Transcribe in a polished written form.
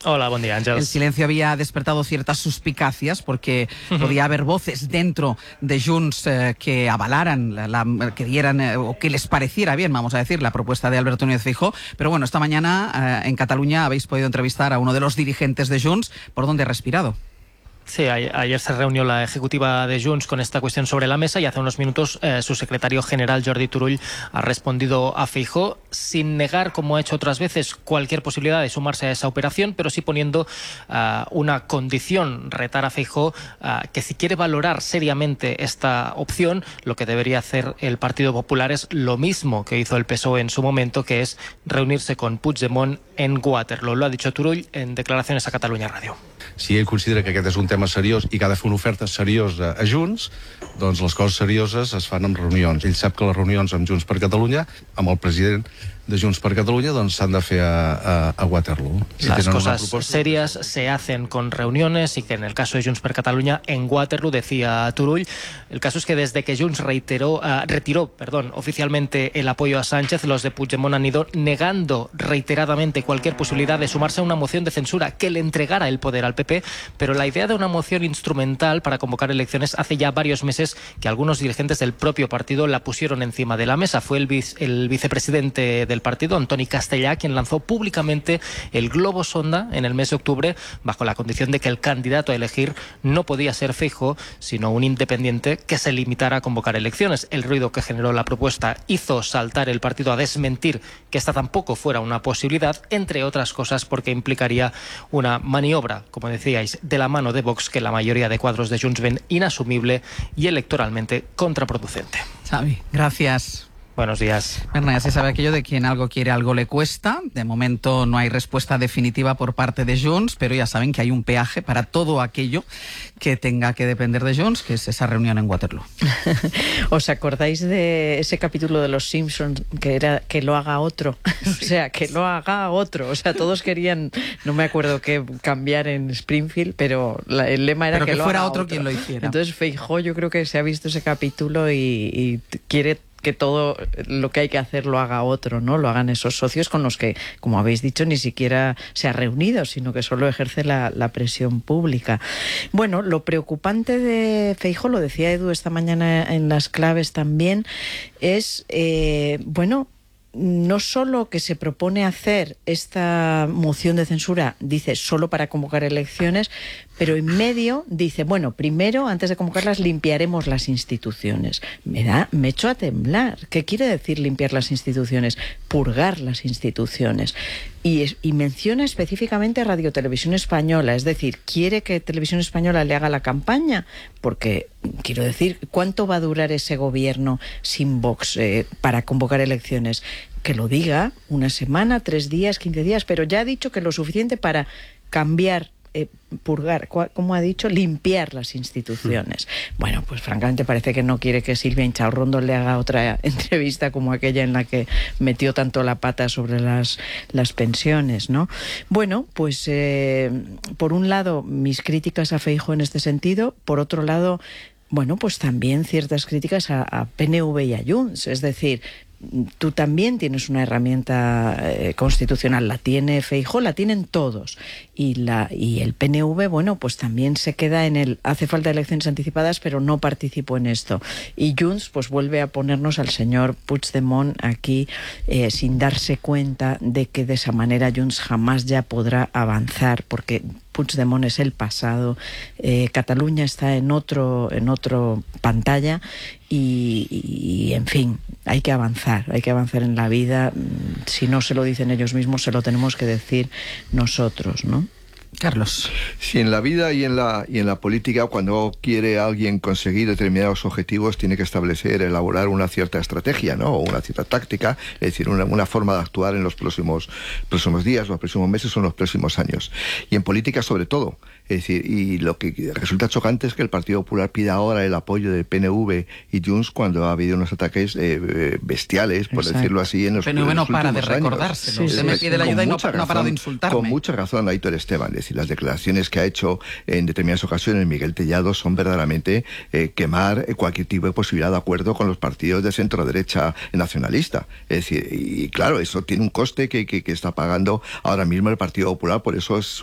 Hola, buen día, Ángels. El silencio había despertado ciertas suspicacias porque podía haber voces dentro de Junts que avalaran, que dieran o que les pareciera bien, vamos a decir, la propuesta de Alberto Núñez Feijóo. Pero bueno, esta mañana en Cataluña habéis podido entrevistar a uno de los dirigentes de Junts. ¿Por dónde ha respirado? Sí, ayer se reunió la ejecutiva de Junts con esta cuestión sobre la mesa y hace unos minutos su secretario general, Jordi Turull, ha respondido a Feijóo sin negar, como ha hecho otras veces, cualquier posibilidad de sumarse a esa operación, pero sí poniendo una condición, retar a Feijóo que si quiere valorar seriamente esta opción, lo que debería hacer el Partido Popular es lo mismo que hizo el PSOE en su momento, que es reunirse con Puigdemont en Waterloo. Lo ha dicho Turull en declaraciones a Catalunya Ràdio. Si ell considera que aquest és un tema seriós i que ha de fer una oferta seriosa a Junts, doncs les coses serioses es fan en reunions. Ell sap que les reunions amb Junts per Catalunya, amb el president de Junts per Catalunya, doncs s'han de fer a Waterloo. Las cosas serias se hacen con reuniones y que en el caso de Junts per Catalunya en Waterloo, decía Turull. El caso es que desde que Junts retiró oficialmente el apoyo a Sánchez, los de Puigdemont han ido negando reiteradamente cualquier posibilidad de sumarse a una moción de censura que le entregara el poder al PP, pero la idea de una moción instrumental para convocar elecciones hace ya varios meses que algunos dirigentes del propio partido la pusieron encima de la mesa. Fue el vicepresidente del partido, Antoni Castellà, quien lanzó públicamente el globo sonda en el mes de octubre bajo la condición de que el candidato a elegir no podía ser Feijóo, sino un independiente que se limitara a convocar elecciones. El ruido que generó la propuesta hizo saltar el partido a desmentir que esta tampoco fuera una posibilidad, entre otras cosas porque implicaría una maniobra, como decíais, de la mano de Vox, que la mayoría de cuadros de Junts ven inasumible y electoralmente contraproducente. Xavi, gracias. Buenos días. Ya se sabe aquello de quien algo quiere, algo le cuesta. De momento no hay respuesta definitiva por parte de Junts, pero ya saben que hay un peaje para todo aquello que tenga que depender de Junts, que es esa reunión en Waterloo. ¿Os acordáis de ese capítulo de Los Simpsons que era que lo haga otro? O sea, que lo haga otro. O sea, todos querían, no me acuerdo qué cambiar en Springfield, pero el lema era que lo fuera haga otro quien lo hiciera. Entonces Feijóo, yo creo que se ha visto ese capítulo y quiere que todo lo que hay que hacer lo haga otro, ¿no? Lo hagan esos socios con los que, como habéis dicho, ni siquiera se ha reunido, sino que solo ejerce la presión pública. Bueno, lo preocupante de Feijóo, lo decía Edu esta mañana en Las Claves también, es, no solo que se propone hacer esta moción de censura, dice, solo para convocar elecciones, pero en medio dice, bueno, primero, antes de convocarlas, limpiaremos las instituciones. Me echo a temblar. ¿Qué quiere decir limpiar las instituciones? Purgar las instituciones. Y menciona específicamente a Radio Televisión Española, es decir, quiere que Televisión Española le haga la campaña, porque, quiero decir, ¿cuánto va a durar ese gobierno sin Vox para convocar elecciones? Que lo diga, una semana, 3 días, 15 días, pero ya ha dicho que lo suficiente para cambiar, purgar, como ha dicho, limpiar las instituciones. Bueno, pues francamente parece que no quiere que Silvia Inchaurrondo le haga otra entrevista como aquella en la que metió tanto la pata sobre las pensiones, ¿no? Bueno, pues por un lado mis críticas a Feijóo en este sentido, por otro lado, bueno, pues también ciertas críticas a PNV y a Junts, es decir, tú también tienes una herramienta constitucional, la tiene Feijóo, la tienen todos, y el PNV, bueno, pues también se queda en el hace falta elecciones anticipadas, pero no participo en esto, y Junts pues vuelve a ponernos al señor Puigdemont aquí sin darse cuenta de que de esa manera Junts jamás ya podrá avanzar, porque Puigdemont es el pasado, Cataluña está en otro pantalla y en fin, hay que avanzar en la vida. Si no se lo dicen ellos mismos, se lo tenemos que decir nosotros, ¿no? Carlos. Sí, en la vida y en la política, cuando quiere alguien conseguir determinados objetivos, tiene que elaborar una cierta estrategia, ¿no? O una cierta táctica, es decir, una forma de actuar en los próximos días, los próximos meses o los próximos años. Y en política sobre todo. Es decir, y lo que resulta chocante es que el Partido Popular pida ahora el apoyo del PNV y Junts cuando ha habido unos ataques bestiales, por decirlo así, en los últimos años. El PNV no para de recordárselo. Se me pide la ayuda y no ha parado de insultarme. Con mucha razón, Aitor Esteban. Es decir, las declaraciones que ha hecho en determinadas ocasiones Miguel Tellado son verdaderamente quemar cualquier tipo de posibilidad de acuerdo con los partidos de centro-derecha nacionalista. Es decir, y claro, eso tiene un coste que está pagando ahora mismo el Partido Popular, por eso es